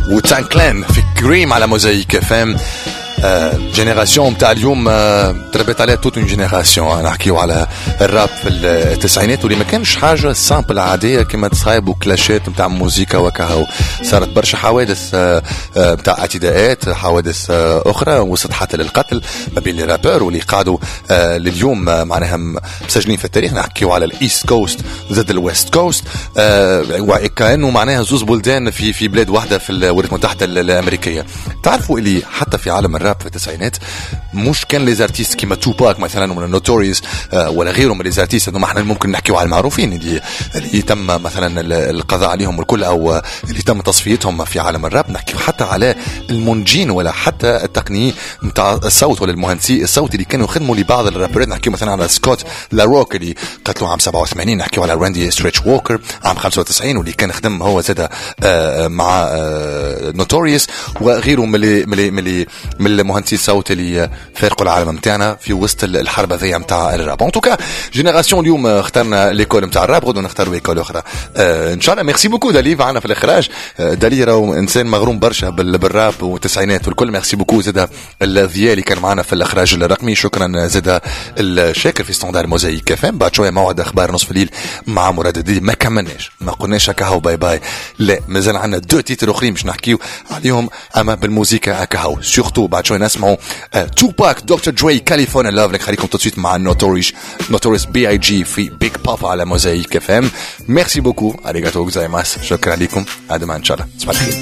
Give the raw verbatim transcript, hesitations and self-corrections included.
وتان كلان في كريم على موزايك اف ام. جينيراسيون متاع اليوم تربت عليها توت اون جينيراسيون. نحكيو على الراب في التسعينات واللي ما كانش حاجه سامبل عاديه كما تصايب وكلاشات متاع موسيقى وكهو. صارت برشا حوادث متاع اعتداءات، حوادث اخرى وصلت حتى للقتل ما بين الرابر واللي قعدوا لليوم معناها مسجلين في التاريخ. نحكيو على الايست كوست ضد الويست كوست، وكانه معناها زوز بلدان في في بلاد واحده في الولايات المتحده الامريكيه. تعرفوا اللي حتى في عالم الراب في التسعينات مش كان لي زارتيست كيما توباك مثلا ولا نوتوريوس ولا غيرهم من لي زارتيست انه احنا ممكن نحكيو على المعروفين اللي اللي تم مثلا القضاء عليهم والكل او اللي تم تصفيتهم في عالم الراب. نحكيو حتى على المنجين ولا حتى التقنيين نتاع الصوت ولا المهندسي الصوت اللي كانوا يخدموا لبعض الرابرات. نحكيو مثلا على سكوت لاروك اللي قتلوه عام سبعة وثمانين. نحكيو على راندي ستريتش ووكر عام خمسة وتسعين واللي كان خدم هو زاد مع نوتوريوس وغيره من من من المهندسي الصوت اللي فارقوا العالم نتاعنا في وسط الحرب هذيا نتاع الراب. ان توكا جينيراسيون اليوم اخترنا ليكول نتاع الراب، غدوه نختاروا ليكول اخرى آه ان شاء الله. ميرسي بوكو دالي معنا في الاخراج. دالي راهو انسان مغروم برشا بالراب والتسعينات والكل. ميرسي بوكو زاد الضياء اللي كان معنا في الاخراج الرقمي. شكرا زاد الشاكر في ستاندار موزايك اف ام. بعد شويه موعد اخبار نصف الليل مع مراد الديدي. ما كملناش ما قلناش هكاهو باي باي، لا مازال عندنا دو تيتر اخرين باش نحكيو عليهم اما بالموسيقى هكاهو. سورتو بعد شويه نسمعوا توباك دكتور دري كاليفورنيا لاف. لك خليكم تتصويت مع نوتوريش نوتوريس بي اي جي في بيج بابا على موزايك اف ام. ميرسي بوكو اريغاتو غوزايماس. شكرا لكم، هذا ما ان شاء الله. صباح الخير.